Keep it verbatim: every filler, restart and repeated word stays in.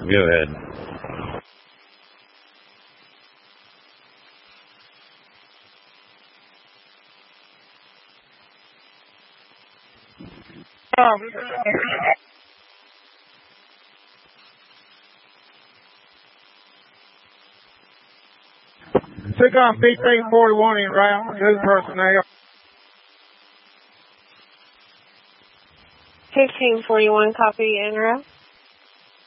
Go ahead. Um, Took on fifteen forty-one in route, new personnel. fifteen forty-one, copy, en route.